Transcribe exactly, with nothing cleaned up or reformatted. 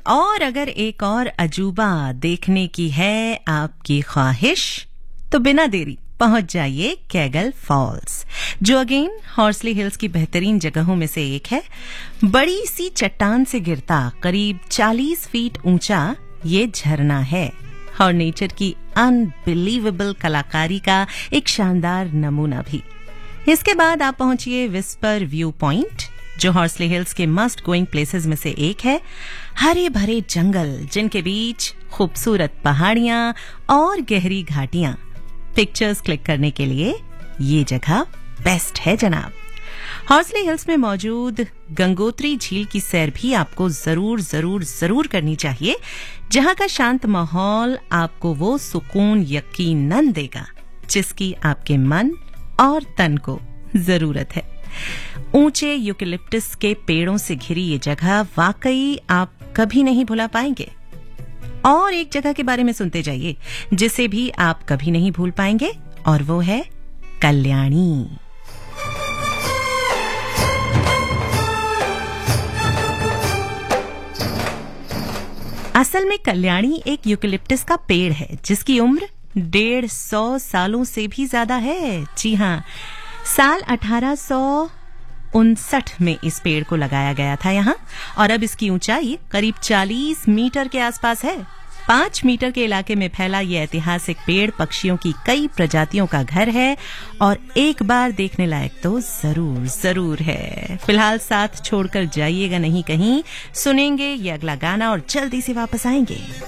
और अगर एक और अजूबा देखने की है आपकी ख्वाहिश तो बिना देरी पहुंच जाइए कैगल फॉल्स, जो अगेन हॉर्सली हिल्स की बेहतरीन जगहों में से एक है। बड़ी सी चट्टान से गिरता करीब चालीस फीट ऊंचा ये झरना है और नेचर की अनबिलीवेबल कलाकारी का एक शानदार नमूना भी। इसके बाद आप पहुंचिए विस्पर व्यू पॉइंट, जो हॉर्सली हिल्स के मस्ट गोइंग प्लेसेस में से एक है। हरे भरे जंगल जिनके बीच खूबसूरत पहाड़ियां और गहरी घाटियां। पिक्चर्स क्लिक करने के लिए ये जगह बेस्ट है जनाब। हॉर्सली हिल्स में मौजूद गंगोत्री झील की सैर भी आपको जरूर जरूर जरूर करनी चाहिए, जहां का शांत माहौल आपको वो सुकून यकीनन देगा जिसकी आपके मन और तन को जरूरत है। ऊंचे यूकेलिप्टस के पेड़ों से घिरी ये जगह वाकई आप कभी नहीं भुला पाएंगे। और एक जगह के बारे में सुनते जाइए जिसे भी आप कभी नहीं भूल पाएंगे, और वो है कल्याणी। असल में कल्याणी एक यूकेलिप्टस का पेड़ है जिसकी उम्र डेढ़ सौ सालों से भी ज्यादा है। जी हाँ, साल अठारह सौ उनसठ में इस पेड़ को लगाया गया था यहाँ, और अब इसकी ऊंचाई करीब चालीस मीटर के आसपास है। पांच मीटर के इलाके में फैला ये ऐतिहासिक पेड़ पक्षियों की कई प्रजातियों का घर है और एक बार देखने लायक तो जरूर जरूर है। फिलहाल साथ छोड़कर जाइएगा नहीं कहीं, सुनेंगे ये अगला गाना और जल्दी से वापस आएंगे।